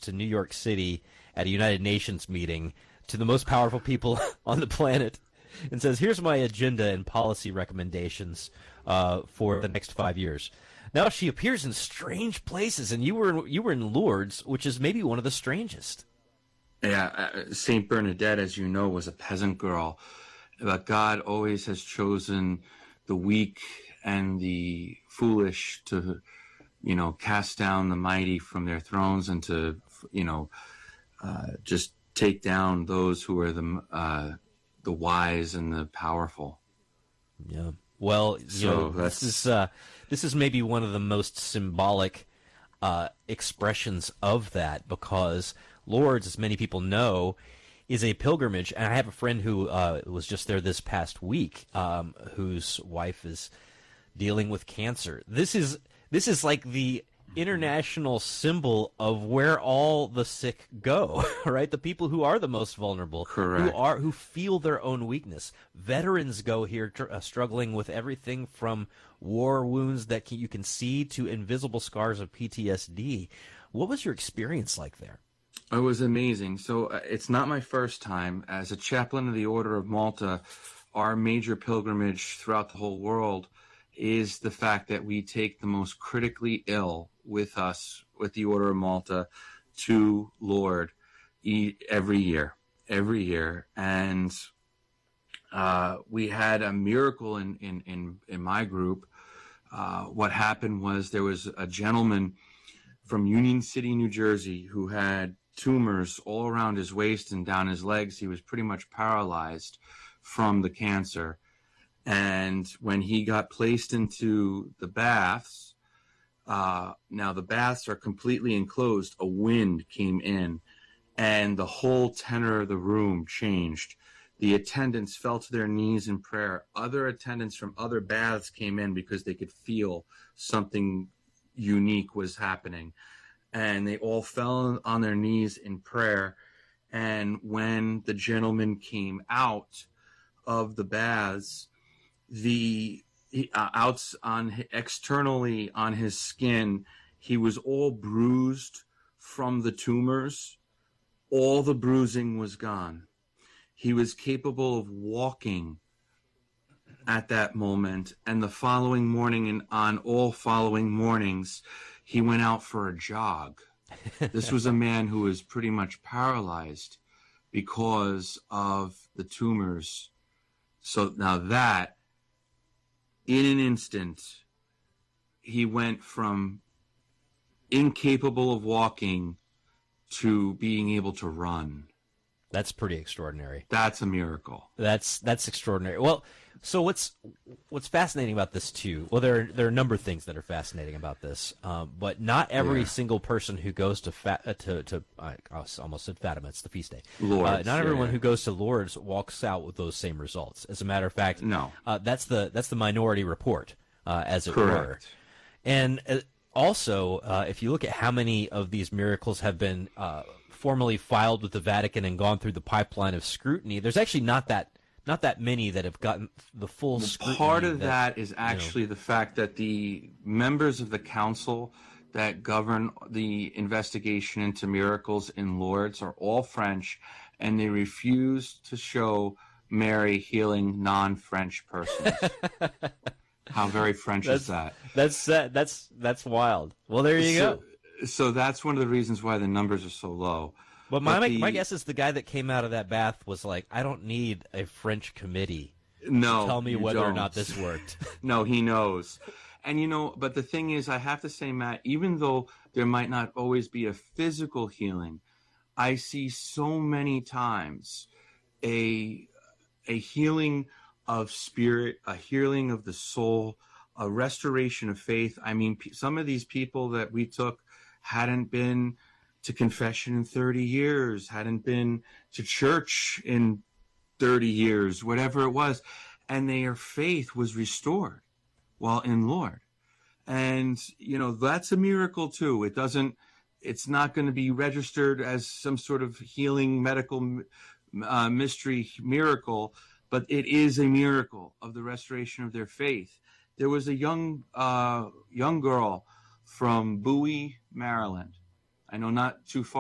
to New York City at a United Nations meeting to the most powerful people on the planet and says, here's my agenda and policy recommendations for the next 5 years. Now she appears in strange places, and you were in Lourdes, which is maybe one of the strangest. Yeah, Saint Bernadette, as you know, was a peasant girl, but God always has chosen the weak and the foolish to, cast down the mighty from their thrones and to, just take down those who are the wise and the powerful. Yeah. Well, this is maybe one of the most symbolic expressions of that, because Lourdes, as many people know, is a pilgrimage. And I have a friend who was just there this past week, whose wife is dealing with cancer. This is like the international symbol of where all the sick go, right? The people who are the most vulnerable, correct, who feel their own weakness. Veterans go here struggling with everything from war wounds that you can see to invisible scars of PTSD. What was your experience like there? It was amazing. So it's not my first time. As a chaplain of the Order of Malta, our major pilgrimage throughout the whole world is the fact that we take the most critically ill with us, with the Order of Malta, to Lourdes every year. And we had a miracle in my group. What happened was there was a gentleman from Union City, New Jersey, who had tumors all around his waist and down his legs. He was pretty much paralyzed from the cancer. And when he got placed into the baths, now the baths are completely enclosed, a wind came in and the whole tenor of the room changed. The attendants fell to their knees in prayer. Other attendants from other baths came in because they could feel something unique was happening. And they all fell on their knees in prayer. And when the gentleman came out of the baths, externally on his skin, he was all bruised from the tumors. All the bruising was gone. He was capable of walking at that moment. And the following morning and on all following mornings, he went out for a jog. This was a man who was pretty much paralyzed because of the tumors. So now that, in an instant, he went from incapable of walking to being able to run. That's pretty extraordinary. That's a miracle. That's extraordinary. Well, so what's fascinating about this too? Well, there are a number of things that are fascinating about this, but not every single person who goes to I almost said Fatima. It's the feast day. Lourdes, not everyone who goes to Lourdes walks out with those same results. As a matter of fact, no. That's the minority report, as it Correct. were. And also, if you look at how many of these miracles have been formally filed with the Vatican and gone through the pipeline of scrutiny, there's actually not that many that have gotten the full scrutiny. Part of that is actually the fact that the members of the council that govern the investigation into miracles in Lourdes are all French, and they refuse to show Mary healing non-French persons. How very French is that? That's wild. Well, there you go. So that's one of the reasons why the numbers are so low. But my guess is the guy that came out of that bath was like, I don't need a French committee to tell me whether or not this worked. No, he knows. And, but the thing is, I have to say, Matt, even though there might not always be a physical healing, I see so many times a healing of spirit, a healing of the soul, a restoration of faith. I mean, some of these people that we took hadn't been to confession in 30 years, hadn't been to church in 30 years, whatever it was. And their faith was restored while in Lourdes. And, that's a miracle too. It's not going to be registered as some sort of healing medical mystery miracle, but it is a miracle of the restoration of their faith. There was a young girl from Bowie, Maryland. I know not too far